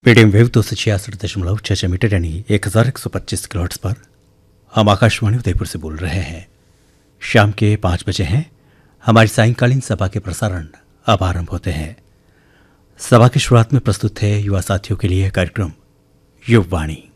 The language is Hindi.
मीडियम वेव 266.6 यानी 1125 किलोहर्ट्ज पर हम आकाशवाणी उदयपुर से बोल रहे हैं। शाम के 5 बजे हैं। हमारी सायंकालीन सभा के प्रसारण अब आरंभ होते हैं। सभा की शुरुआत में प्रस्तुत है युवा साथियों के लिए कार्यक्रम युववाणी।